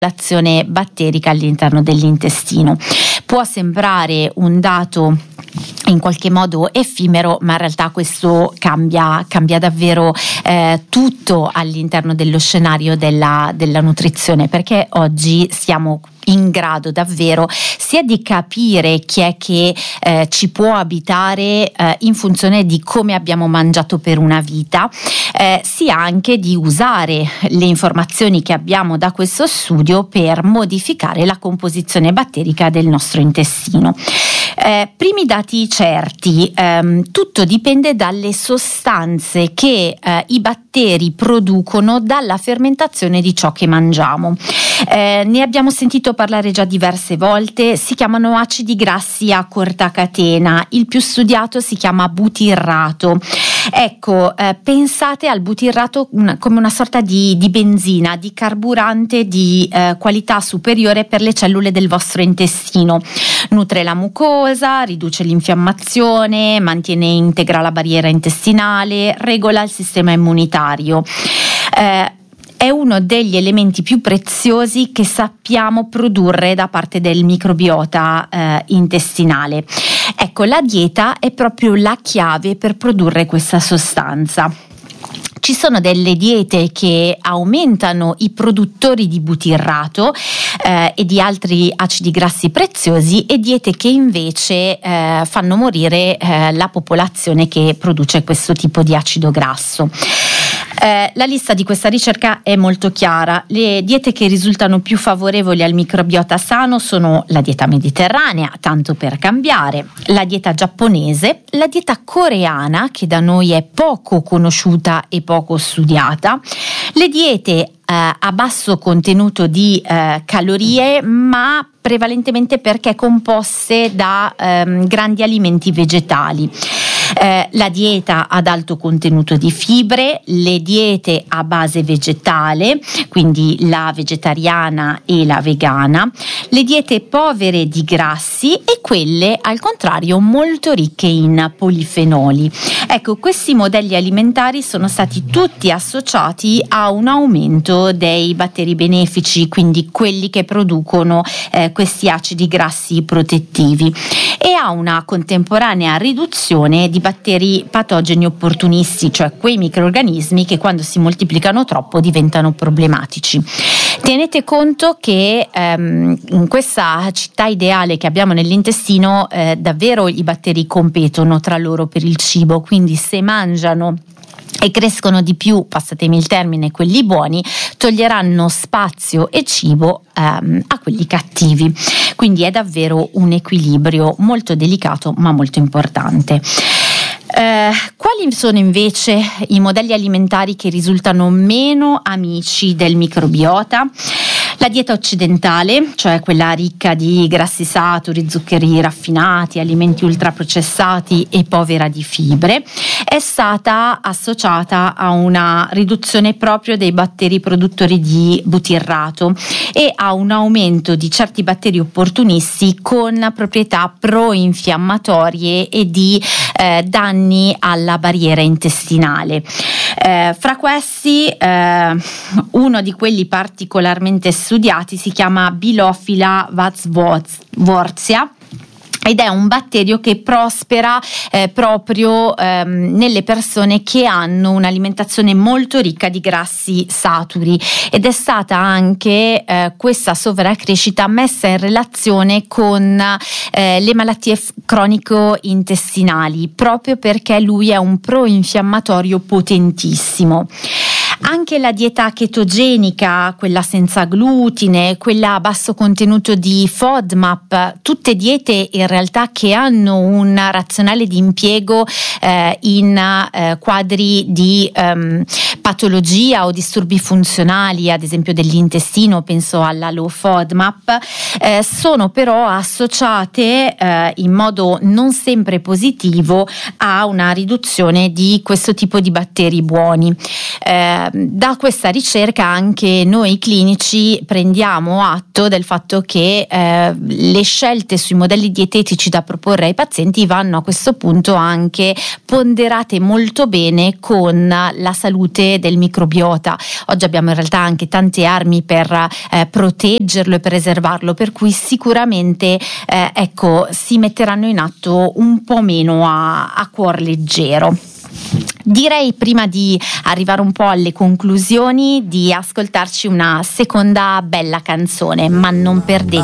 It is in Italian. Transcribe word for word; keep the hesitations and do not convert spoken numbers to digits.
l'azione batterica all'interno dell'intestino. Può sembrare un dato in qualche modo effimero, ma in realtà questo cambia, cambia davvero eh, tutto all'interno dello scenario della, della nutrizione, perché oggi siamo in grado davvero sia di capire chi è che eh, ci può abitare eh, in funzione di come abbiamo mangiato per una vita, eh, sia anche di usare le informazioni che abbiamo da questo studio per modificare la composizione batterica del nostro intestino. Eh, primi dati certi, ehm, tutto dipende dalle sostanze che eh, i batteri producono dalla fermentazione di ciò che mangiamo. Eh, ne abbiamo sentito parlare già diverse volte, si chiamano acidi grassi a corta catena, il più studiato si chiama butirrato. Ecco, eh, pensate al butirrato una, come una sorta di, di benzina, di carburante di eh, qualità superiore per le cellule del vostro intestino. Nutre la mucosa, riduce l'infiammazione, mantiene integra la barriera intestinale, regola il sistema immunitario. Eh, È uno degli elementi più preziosi che sappiamo produrre da parte del microbiota eh, intestinale. Ecco, la dieta è proprio la chiave per produrre questa sostanza. Ci sono delle diete che aumentano i produttori di butirrato eh, e di altri acidi grassi preziosi, e diete che invece eh, fanno morire eh, la popolazione che produce questo tipo di acido grasso. Eh, la lista di questa ricerca è molto chiara. Le diete che risultano più favorevoli al microbiota sano sono la dieta mediterranea, tanto per cambiare, la dieta giapponese, la dieta coreana, che da noi è poco conosciuta e poco studiata, le diete eh, a basso contenuto di eh, calorie, ma prevalentemente perché composte da ehm, grandi alimenti vegetali. Eh, la dieta ad alto contenuto di fibre, le diete a base vegetale, quindi la vegetariana e la vegana, le diete povere di grassi e quelle al contrario molto ricche in polifenoli. Ecco, questi modelli alimentari sono stati tutti associati a un aumento dei batteri benefici, quindi quelli che producono eh, questi acidi grassi protettivi, e a una contemporanea riduzione di batteri patogeni opportunisti, cioè quei microrganismi che quando si moltiplicano troppo diventano problematici. Tenete conto che ehm, in questa città ideale che abbiamo nell'intestino eh, davvero i batteri competono tra loro per il cibo, quindi se mangiano e crescono di più, passatemi il termine, quelli buoni, toglieranno spazio e cibo ehm, a quelli cattivi. Quindi è davvero un equilibrio molto delicato ma molto importante. Eh, quali sono invece i modelli alimentari che risultano meno amici del microbiota? La dieta occidentale, cioè quella ricca di grassi saturi, zuccheri raffinati, alimenti ultraprocessati e povera di fibre, è stata associata a una riduzione proprio dei batteri produttori di butirrato e a un aumento di certi batteri opportunisti con proprietà pro-infiammatorie e di eh, danni alla barriera intestinale. Eh, fra questi, eh, uno di quelli particolarmente studiati si chiama Bilophila vatzworthia, ed è un batterio che prospera eh, proprio ehm, nelle persone che hanno un'alimentazione molto ricca di grassi saturi, ed è stata anche eh, questa sovracrescita messa in relazione con eh, le malattie f- cronico-intestinali, proprio perché lui è un pro-infiammatorio potentissimo. Anche la dieta chetogenica, quella senza glutine, quella a basso contenuto di FODMAP, tutte diete in realtà che hanno un razionale di impiego eh, in eh, quadri di ehm, patologia o disturbi funzionali, ad esempio dell'intestino, penso alla low FODMAP, eh, sono però associate eh, in modo non sempre positivo a una riduzione di questo tipo di batteri buoni. Eh, da questa ricerca anche noi clinici prendiamo atto del fatto che eh, le scelte sui modelli dietetici da proporre ai pazienti vanno a questo punto anche ponderate molto bene con la salute del microbiota. Oggi abbiamo in realtà anche tante armi per eh, proteggerlo e preservarlo, per cui sicuramente eh, ecco si metteranno in atto un po' meno a, a cuor leggero. Direi, prima di arrivare un po' alle conclusioni, di ascoltarci una seconda bella canzone, ma non perdete